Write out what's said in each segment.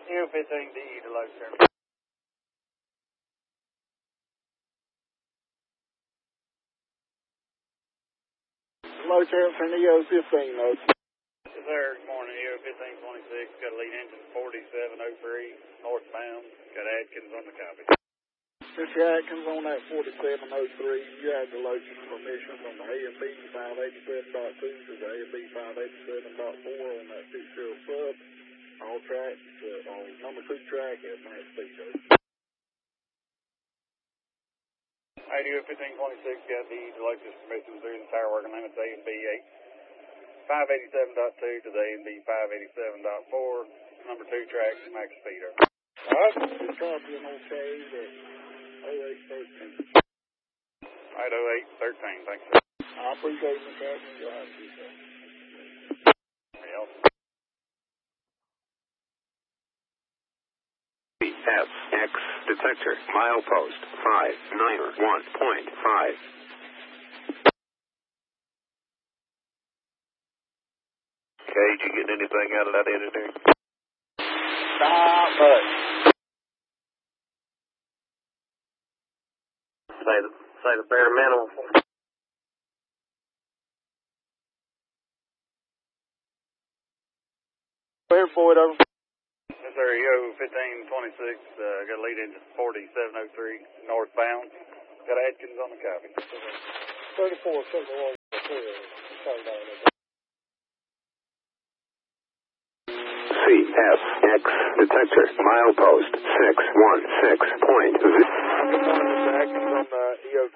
U15D to low term. Low term for Neo 15 notes. Yes, sir. Good morning. U1526. Got a lead engine 4703 northbound. Got Adkins on the copy. Mr. Atkins, on that 4703, you had the location permission from the AMB 587.2 to the AMB 587.4 on that 6-0 sub. All tracks on number 2 track at max speed. U1526 got the location permission through the tire working limits AMB 587.2 to the AMB 587.4. Number 2 track max speed. Alright, just copying okay at 0813. Alright, 0813. Thanks, sir. I appreciate the captain. You'll have to do that. FX detector milepost 591.5. Okay, did you get anything out of that engineering? Not much. Say the bare minimum. Clear for it, over. Yes, sir. U1526 got a lead engine 4703 northbound. Got Adkins on the copy. 34, 71, CFX detector milepost 616.0. Good morning, Mr. Atkins on the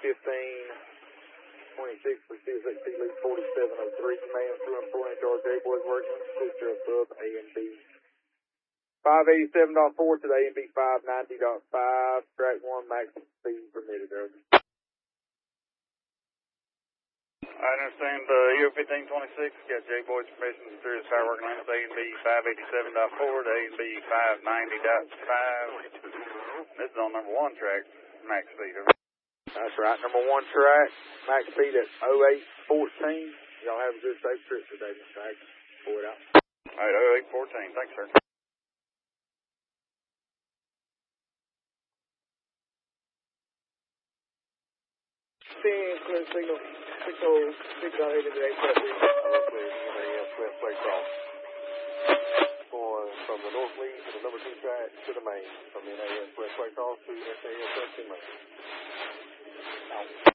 EO1526 for CSXT lead 4703. Man through and 4 inch RJ boys working. Sister of sub AMB 587.4 to the AMB 590.5. Track 1 max speed permitted. Over. I understand U1526 got J Boys permission through the tire working limits AMB 587.4 to AMB 590.5. This is on number 1 track max speed. Over. That's right, number 1 track, max speed at 0814. Y'all have a good safe trip today, Mr. Atkins. Pull it out. Alright, 0814. Thanks, sir. Clear signal. 608 into 8 Expressway cross. Going from the north lead to the number 2 track to the main. From the NA Expressway cross to SAS 13 main. Out.